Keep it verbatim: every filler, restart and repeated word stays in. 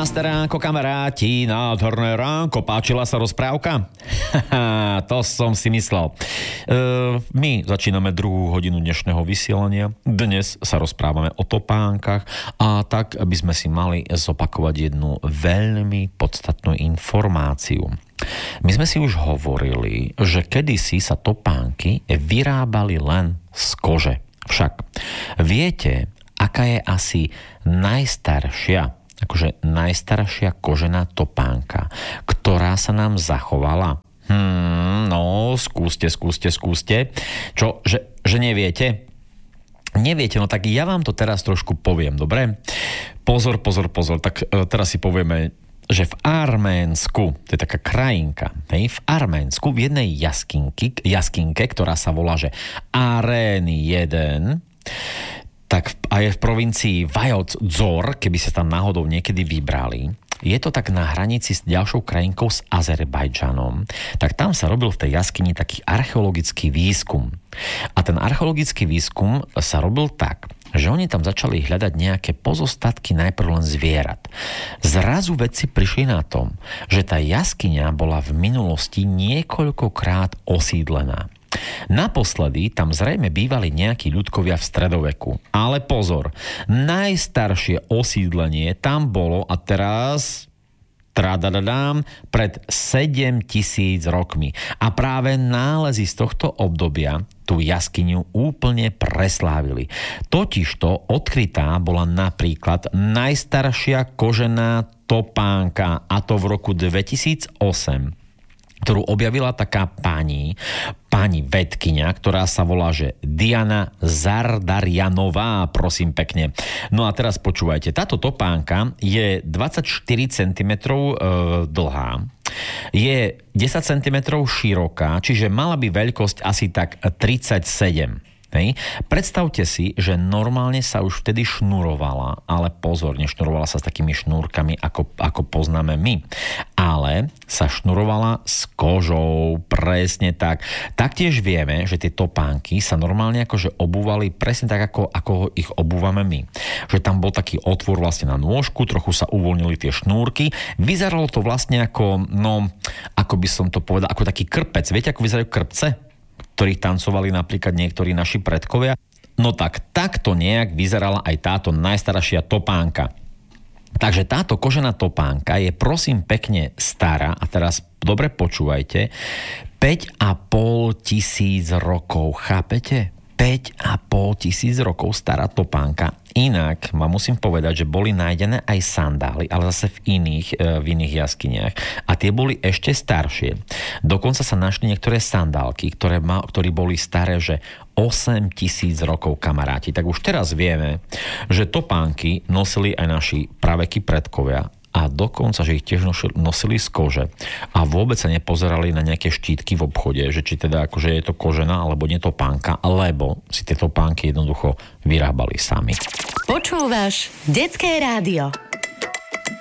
Krásne ránko, kamaráti, nádherné ránko. Páčila sa rozprávka? Haha, to som si myslel. E, my začíname druhú hodinu dnešného vysielania. Dnes sa rozprávame o topánkach a tak by sme si mali zopakovať jednu veľmi podstatnú informáciu. My sme si už hovorili, že kedysi sa topánky vyrábali len z kože. Však viete, aká je asi najstaršia, akože najstaršia kožená topánka, ktorá sa nám zachovala? Hmm, no, skúste, skúste, skúste. Čo, že, že neviete? Neviete, no tak ja vám to teraz trošku poviem, dobre? Pozor, pozor, pozor, tak e, teraz si povieme, že v Arménsku, to je taká krajinka, hej, v Arménsku v jednej jaskinke, jaskinke, ktorá sa volá, že Arény jeden, tak a je v provincii Vajot Dzor, keby sa tam náhodou niekedy vybrali, je to tak na hranici s ďalšou krajinkou s Azerbajdžanom, tak tam sa robil v tej jaskyni taký archeologický výskum. A ten archeologický výskum sa robil tak, že oni tam začali hľadať nejaké pozostatky najprv len zvierat. Zrazu vedci prišli na tom, že tá jaskyňa bola v minulosti niekoľkokrát osídlená. Naposledy tam zrejme bývali nejakí ľudkovia v stredoveku. Ale pozor, najstaršie osídlenie tam bolo a teraz tradadadám, pred sedem tisíc rokmi. A práve nálezy z tohto obdobia tú jaskyňu úplne preslávili. Totižto odkrytá bola napríklad najstaršia kožená topánka, a to v roku dvetisícosem, ktorú objavila taká pani, pani vedkyňa, ktorá sa volá, že Diana Zardarjanová, prosím pekne. No a teraz počúvajte, táto topánka je dvadsaťštyri centimetrov e, dlhá, je desať centimetrov široká, čiže mala by veľkosť asi tak tridsaťsedem. Hej. Predstavte si, že normálne sa už vtedy šnurovala, ale pozor, nešnurovala sa s takými šnúrkami, ako, ako poznáme my, ale sa šnurovala s kožou, presne tak. Taktiež vieme, že tie topánky sa normálne akože obúvali presne tak, ako, ako ich obúvame my. Že tam bol taký otvor vlastne na nôžku, trochu sa uvoľnili tie šnúrky, vyzeralo to vlastne ako, no, ako by som to povedal, ako taký krpec. Viete, ako vyzerajú krpce, ktorých tancovali napríklad niektorí naši predkovia? No tak takto nejak vyzerala aj táto najstaršia topánka. Takže táto kožená topánka je prosím pekne stará, a teraz dobre počúvajte, päť a pol tisíc rokov, chápete? päť a pol tisíc rokov stará topánka. Inak ma musím povedať, že boli nájdené aj sandály, ale zase v iných, v iných jaskyniach. A tie boli ešte staršie. Dokonca sa našli niektoré sandálky, ktoré, ma, ktoré boli staré, že osem tisíc rokov, kamaráti. Tak už teraz vieme, že topánky nosili aj naši praveky predkovia, a dokonca, že ich tiež nosili z kože. A vôbec sa nepozerali na nejaké štítky v obchode, že či teda akože je to kožená alebo nie topánka, lebo si tie topánky jednoducho vyrábali sami. Počúvaš Detské rádio.